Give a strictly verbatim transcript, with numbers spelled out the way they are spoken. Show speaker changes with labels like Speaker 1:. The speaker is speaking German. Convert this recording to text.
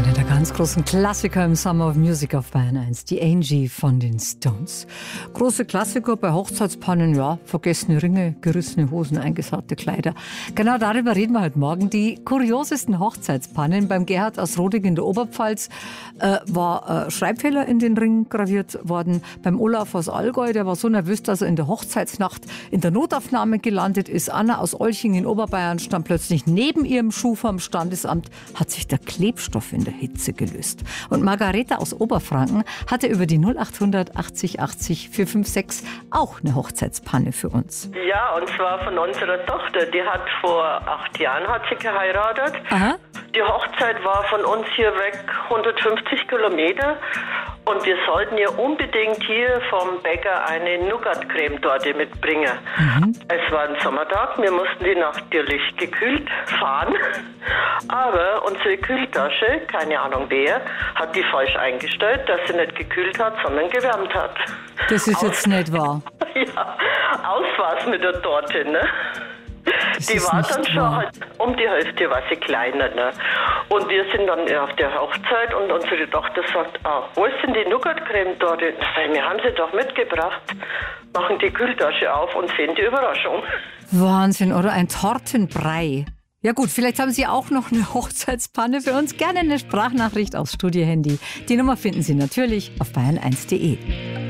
Speaker 1: Einer der ganz großen Klassiker im Summer of Music auf Bayern eins, die Angie von den Stones. Große Klassiker bei Hochzeitspannen, ja, vergessene Ringe, gerissene Hosen, eingesaute Kleider. Genau darüber reden wir heute Morgen. Die kuriosesten Hochzeitspannen. Beim Gerhard aus Roding in der Oberpfalz äh, war äh, Schreibfehler in den Ring graviert worden. Beim Olaf aus Allgäu, der war so nervös, dass er in der Hochzeitsnacht in der Notaufnahme gelandet ist. Anna aus Olching in Oberbayern stand plötzlich neben ihrem Schuh vom Standesamt, hat sich der Klebstoff in der Hitze gelöst. Und Margareta aus Oberfranken hatte über die null acht hundert achtzig achtzig vier fünf sechs auch eine Hochzeitspanne für uns.
Speaker 2: Ja, und zwar von unserer Tochter. Die hat vor acht Jahren hat sie geheiratet.
Speaker 1: Aha.
Speaker 2: Die Hochzeit war von uns hier weg hundertfünfzig Kilometer. Und wir sollten ihr unbedingt hier vom Bäcker eine Nougat-Creme-Torte mitbringen. Mhm. Es war ein Sommertag, wir mussten die natürlich gekühlt fahren. Aber unsere Kühltasche, keine Ahnung wer, hat die falsch eingestellt, dass sie nicht gekühlt hat, sondern gewärmt hat.
Speaker 1: Das ist
Speaker 2: Aus-
Speaker 1: jetzt nicht wahr.
Speaker 2: Ja, aus war's mit der Torte, ne?
Speaker 1: Das
Speaker 2: Die
Speaker 1: ist
Speaker 2: war
Speaker 1: nicht
Speaker 2: dann schon
Speaker 1: wahr.
Speaker 2: halt um die Hälfte war sie kleiner, ne? Und wir sind dann auf der Hochzeit und unsere Tochter sagt, ah, wo ist denn die Nougat-Creme dort? Wir haben sie doch mitgebracht. Machen die Kühltasche auf und sehen die Überraschung.
Speaker 1: Wahnsinn, oder ein Tortenbrei. Ja gut, vielleicht haben Sie auch noch eine Hochzeitspanne für uns. Gerne eine Sprachnachricht aufs Studiohandy. Die Nummer finden Sie natürlich auf bayern eins punkt de.